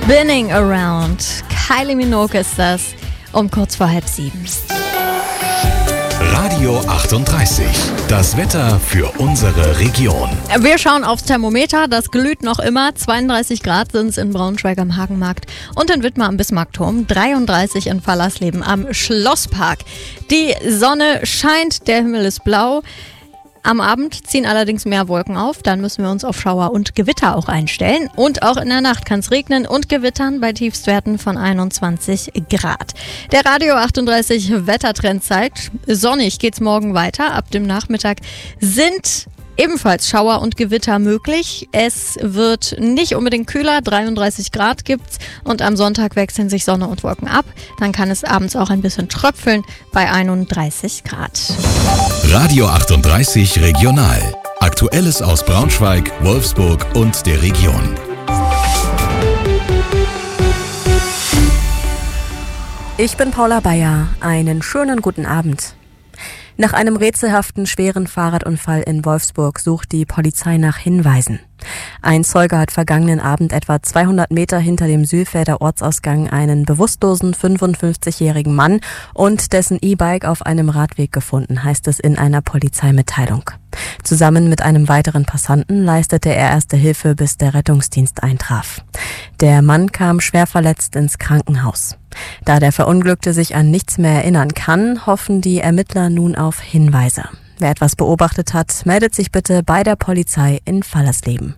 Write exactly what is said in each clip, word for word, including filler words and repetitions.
Spinning Around. Kylie Minogue ist das um kurz vor halb sieben. Radio achtunddreißig. Das Wetter für unsere Region. Wir schauen aufs Thermometer. Das glüht noch immer. zweiunddreißig Grad sind es in Braunschweig am Hagenmarkt und in Wittmar am Bismarckturm. dreiunddreißig in Fallersleben am Schlosspark. Die Sonne scheint, der Himmel ist blau. Am Abend ziehen allerdings mehr Wolken auf, dann müssen wir uns auf Schauer und Gewitter auch einstellen. Und auch in der Nacht kann es regnen und gewittern bei Tiefstwerten von einundzwanzig Grad. Der Radio achtunddreißig Wettertrend zeigt, sonnig geht's morgen weiter. Ab dem Nachmittag sind ebenfalls Schauer und Gewitter möglich. Es wird nicht unbedingt kühler, dreiunddreißig Grad gibt's und am Sonntag wechseln sich Sonne und Wolken ab. Dann kann es abends auch ein bisschen tröpfeln bei einunddreißig Grad. Radio achtunddreißig Regional. Aktuelles aus Braunschweig, Wolfsburg und der Region. Ich bin Paula Bayer. Einen schönen guten Abend. Nach einem rätselhaften schweren Fahrradunfall in Wolfsburg sucht die Polizei nach Hinweisen. Ein Zeuge hat vergangenen Abend etwa zweihundert Meter hinter dem Sülfelder Ortsausgang einen bewusstlosen fünfundfünfzigjährigen Mann und dessen E-Bike auf einem Radweg gefunden, heißt es in einer Polizeimitteilung. Zusammen mit einem weiteren Passanten leistete er erste Hilfe, bis der Rettungsdienst eintraf. Der Mann kam schwer verletzt ins Krankenhaus. Da der Verunglückte sich an nichts mehr erinnern kann, hoffen die Ermittler nun auf Hinweise. Wer etwas beobachtet hat, meldet sich bitte bei der Polizei in Fallersleben.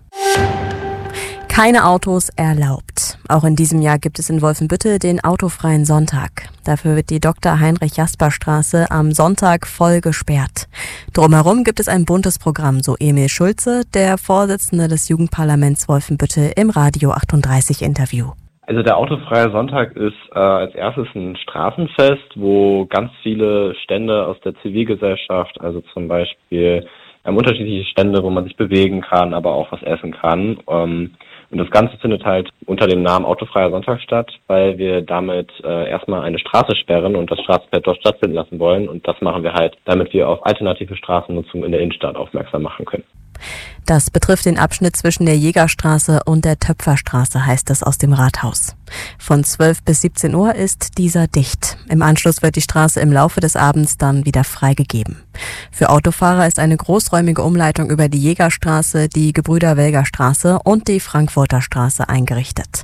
Keine Autos erlaubt. Auch in diesem Jahr gibt es in Wolfenbüttel den autofreien Sonntag. Dafür wird die Doktor Heinrich Jasper Straße am Sonntag voll gesperrt. Drumherum gibt es ein buntes Programm, so Emil Schulze, der Vorsitzende des Jugendparlaments Wolfenbüttel im Radio achtunddreißig Interview. Also der autofreie Sonntag ist äh, als erstes ein Straßenfest, wo ganz viele Stände aus der Zivilgesellschaft, also zum Beispiel ähm, unterschiedliche Stände, wo man sich bewegen kann, aber auch was essen kann. Ähm, und das Ganze findet halt unter dem Namen Autofreier Sonntag statt, weil wir damit äh, erstmal eine Straße sperren und das Straßenfest dort stattfinden lassen wollen. Und das machen wir halt, damit wir auf alternative Straßennutzung in der Innenstadt aufmerksam machen können. Das betrifft den Abschnitt zwischen der Jägerstraße und der Töpferstraße, heißt es aus dem Rathaus. Von zwölf bis siebzehn Uhr ist dieser dicht. Im Anschluss wird die Straße im Laufe des Abends dann wieder freigegeben. Für Autofahrer ist eine großräumige Umleitung über die Jägerstraße, die Gebrüder-Welger-Straße und die Frankfurter Straße eingerichtet.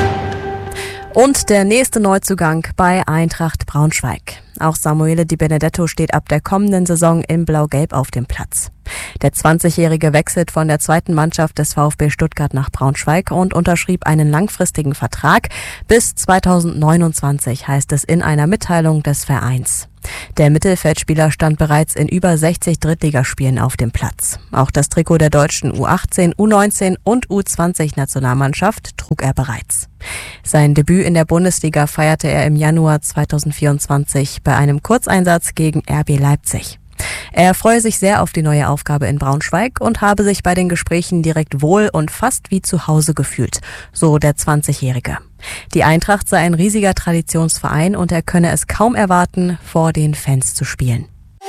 Und der nächste Neuzugang bei Eintracht Braunschweig. Auch Samuele Di Benedetto steht ab der kommenden Saison in Blau-Gelb auf dem Platz. Der zwanzigjährige wechselt von der zweiten Mannschaft des VfB Stuttgart nach Braunschweig und unterschrieb einen langfristigen Vertrag bis zweitausendneunundzwanzig, heißt es in einer Mitteilung des Vereins. Der Mittelfeldspieler stand bereits in über sechzig Drittligaspielen auf dem Platz. Auch das Trikot der deutschen U achtzehn, U neunzehn und U zwanzig Nationalmannschaft trug er bereits. Sein Debüt in der Bundesliga feierte er im Januar zweitausendvierundzwanzig bei einem Kurzeinsatz gegen R B Leipzig. Er freue sich sehr auf die neue Aufgabe in Braunschweig und habe sich bei den Gesprächen direkt wohl und fast wie zu Hause gefühlt, so der zwanzigjährige. Die Eintracht sei ein riesiger Traditionsverein und er könne es kaum erwarten, vor den Fans zu spielen.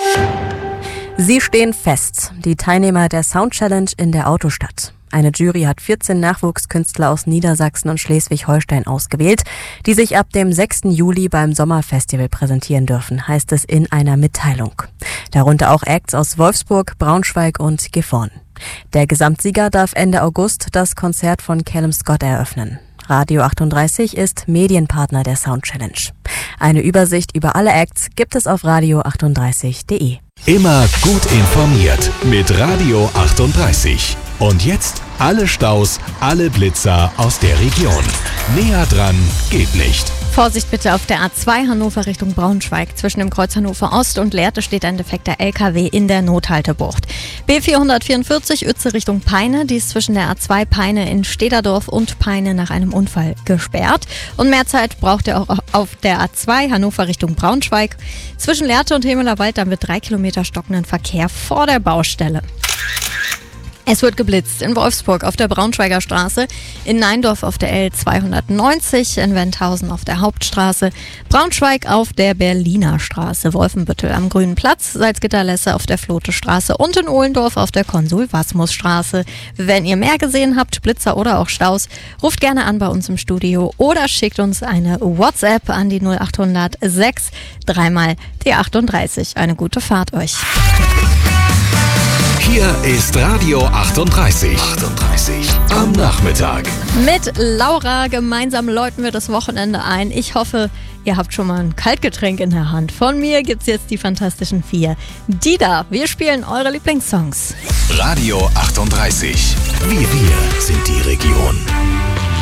Sie stehen fest, die Teilnehmer der Sound Challenge in der Autostadt. Eine Jury hat vierzehn Nachwuchskünstler aus Niedersachsen und Schleswig-Holstein ausgewählt, die sich ab dem sechsten Juli beim Sommerfestival präsentieren dürfen, heißt es in einer Mitteilung. Darunter auch Acts aus Wolfsburg, Braunschweig und Gifhorn. Der Gesamtsieger darf Ende August das Konzert von Callum Scott eröffnen. Radio achtunddreißig ist Medienpartner der Sound Challenge. Eine Übersicht über alle Acts gibt es auf radio achtunddreißig punkt de. Immer gut informiert mit Radio achtunddreißig. Und jetzt alle Staus, alle Blitzer aus der Region. Näher dran geht nicht. Vorsicht bitte auf der A zwei Hannover Richtung Braunschweig. Zwischen dem Kreuz Hannover Ost und Lehrte steht ein defekter L K W in der Nothaltebucht. B vierhundertvierundvierzig Uetze Richtung Peine. Die ist zwischen der A zwei Peine in Stederdorf und Peine nach einem Unfall gesperrt. Und mehr Zeit braucht ihr auch auf der A zwei Hannover Richtung Braunschweig. Zwischen Lehrte und Hemelerwald dann wird drei Kilometer stockenden Verkehr vor der Baustelle. Es wird geblitzt in Wolfsburg auf der Braunschweiger Straße, in Neindorf auf der L zweihundertneunzig, in Wenthausen auf der Hauptstraße, Braunschweig auf der Berliner Straße, Wolfenbüttel am Grünen Platz, Salzgitter-Lesse auf der Flote-Straße und in Ohlendorf auf der Konsul-Wasmus-Straße. Wenn ihr mehr gesehen habt, Blitzer oder auch Staus, ruft gerne an bei uns im Studio oder schickt uns eine WhatsApp an die null acht hundert sechs dreimal die achtunddreißig. Eine gute Fahrt euch. Hier ist Radio achtunddreißig. achtunddreißig am Nachmittag. Mit Laura gemeinsam läuten wir das Wochenende ein. Ich hoffe, ihr habt schon mal ein Kaltgetränk in der Hand. Von mir gibt's jetzt die Fantastischen Vier. Die da, wir spielen eure Lieblingssongs. Radio achtunddreißig. Wir, wir sind die Region.